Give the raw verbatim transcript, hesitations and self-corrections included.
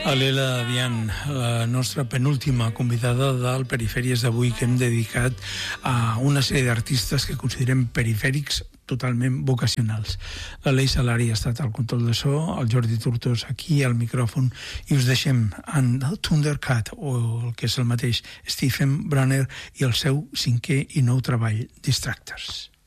Alela Dian, la nostra penúltima convidada del Perifèries d'avui, que hem dedicat a una sèrie d'artistes que considerem perifèrics totalment vocacionals. La Lei Salari ha estat al control de so, el Jordi Tortós aquí al micròfon, i us deixem en Thundercat, o el que és el mateix, Stephen Brunner, i el seu cinquè i nou treball, Distractors.